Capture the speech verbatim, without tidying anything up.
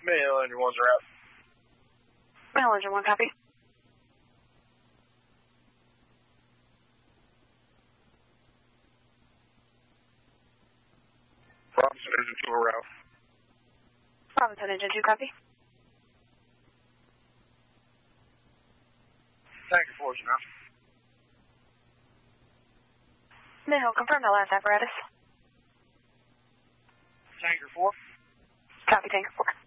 Mail engine ones are out. Mail engine one, copy. Robinson engine two are out. Robinson engine two, copy. Tanker four is out. Mail, confirm the last apparatus. Tanker four. Copy, Tanker four.